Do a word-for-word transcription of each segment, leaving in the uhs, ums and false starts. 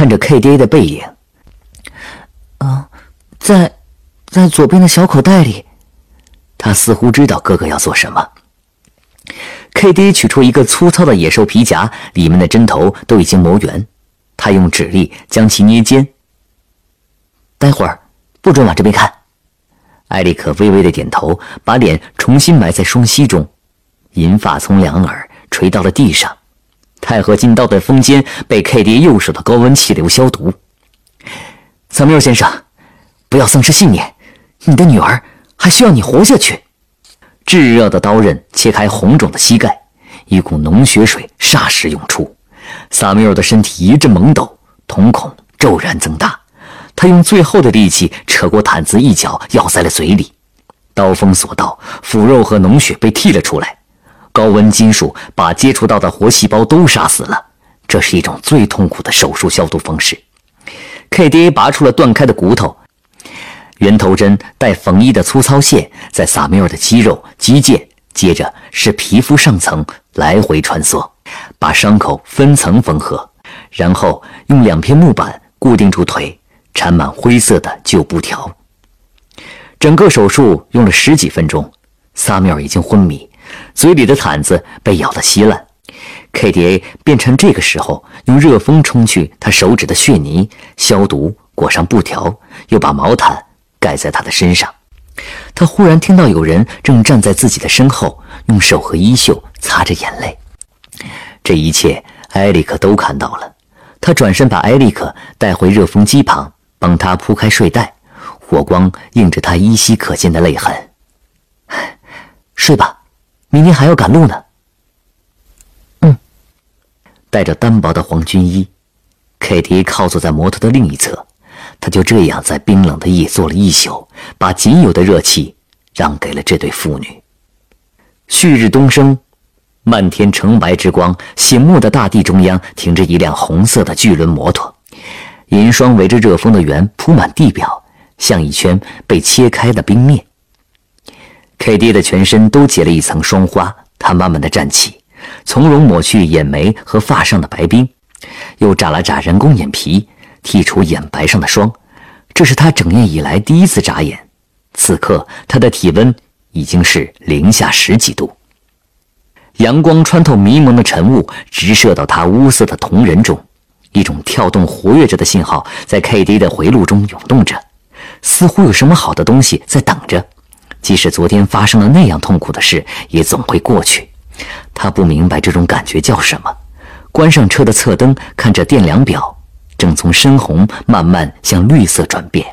看着 K D A 的背影。 啊，在在左边的小口袋里。 他似乎知道哥哥要做什么。K D A 取出一个粗糙的野兽皮夹，里面的针头都已经磨圆。他用指力将其捏尖。 待会儿不准往这边看。 艾利克微微的点头，把脸重新埋在双膝中，银发从两耳垂到了地上。钛合金刀的锋尖被 K D A 右手的高温气流消毒。 萨缪尔先生，不要丧失信念，你的女儿还需要你活下去。 炙热的刀刃切开红肿的膝盖，一股浓血水霎时涌出。萨缪尔的身体一阵猛抖，瞳孔骤然增大。他用最后的力气扯过毯子，一脚咬在了嘴里。刀锋所到，腐肉和脓血被剔了出来。高温金属把接触到的活细胞都杀死了，这是一种最痛苦的手术消毒方式。K D A 拔出了断开的骨头，圆头针带缝衣的粗糙线在萨缪尔的肌肉、肌腱，接着是皮肤上层来回穿梭，把伤口分层缝合，然后用两片木板固定住腿，缠满灰色的旧布条。整个手术用了十几分钟，萨缪尔已经昏迷，嘴里的毯子被咬得稀烂。K D A 便趁这个时候用热风冲去他手指的血泥，消毒，裹上布条，又把毛毯盖在他的身上。他忽然听到有人正站在自己的身后，用手和衣袖擦着眼泪。这一切埃里克都看到了。他转身把埃里克带回热风机旁，帮他铺开睡袋，火光映着他依稀可见的泪痕。 睡吧，明天还要赶路呢。 嗯。带着单薄的黄军衣， K D A 靠坐在摩托的另一侧。他就这样在冰冷的夜坐了一宿，把仅有的热气让给了这对父女。旭日东升，漫天橙白之光，醒目的大地中央停着一辆红色的巨轮摩托，银霜围着热风的圆铺满地表，像一圈被切开的冰面。K D A 的全身都结了一层霜花，他慢慢地站起，从容抹去眼眉和发上的白冰，又眨了眨人工眼皮，剔除眼白上的霜。这是他整夜以来第一次眨眼。此刻他的体温已经是零下十几度，阳光穿透迷蒙的晨雾，直射到他乌色的瞳仁中。一种跳动活跃着的信号在 K D A 的回路中涌动着，似乎有什么好的东西在等着。即使昨天发生了那样痛苦的事，也总会过去。他不明白这种感觉叫什么。关上车的侧灯，看着电量表，正从深红慢慢向绿色转变。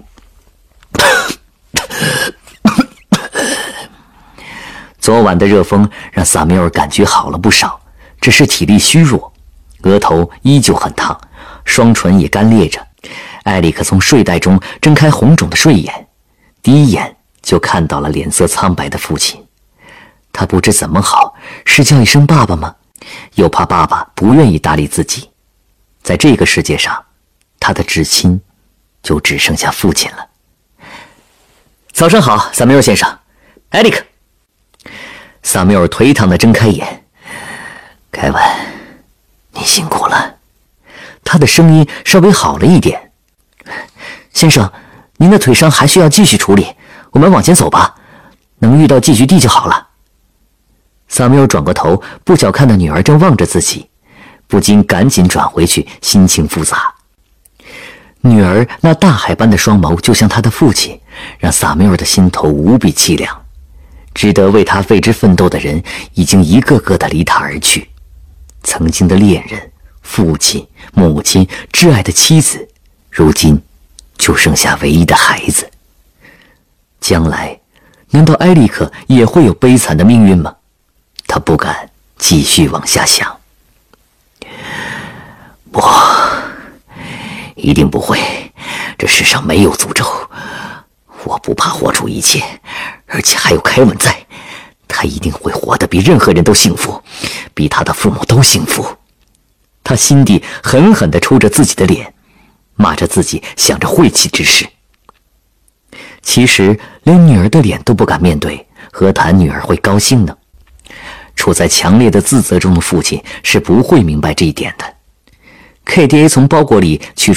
昨晚的热风让萨缪尔感觉好了不少，只是体力虚弱，额头依旧很烫，双唇也干裂着。艾里克从睡袋中睁开红肿的睡眼，第一眼就看到了脸色苍白的父亲。他不知怎么好，是叫一声爸爸吗？又怕爸爸不愿意搭理自己。在这个世界上，他的至亲就只剩下父亲了。早上好，萨缪尔先生。艾利克。萨缪尔颓唐地睁开眼。凯文，你辛苦了。他的声音稍微好了一点。 先生，您的腿伤还需要继续处理，我们往前走吧，能遇到寄居地就好了。 萨缪尔转过头，不晓看到女儿正望着自己，不禁赶紧转回去，心情复杂。女儿那大海般的双眸，就像他的父亲，让萨缪尔的心头无比凄凉。值得为他为之奋斗的人，已经一个个的离他而去。曾经的恋人、父亲、母亲、挚爱的妻子，如今就剩下唯一的孩子。将来，难道埃利克也会有悲惨的命运吗？他不敢继续往下想。不，一定不会，这世上没有诅咒。我不怕活出一切，而且还有凯文在，他一定会活得比任何人都幸福，比他的父母都幸福。他心底狠狠地抽着自己的脸，骂着自己想着晦气之事。其实连女儿的脸都不敢面对，何谈女儿会高兴呢？处在强烈的自责中的父亲是不会明白这一点的。K D A 从包裹里取出